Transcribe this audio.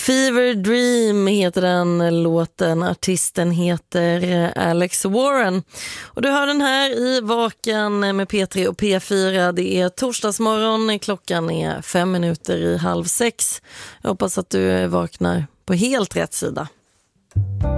Fever Dream heter den låten, artisten heter Alex Warren. Och du hör den här i Vaken med P3 och P4. Det är torsdagsmorgon, klockan är 5 minuter i 5:30. Jag hoppas att du vaknar på helt rätt sida.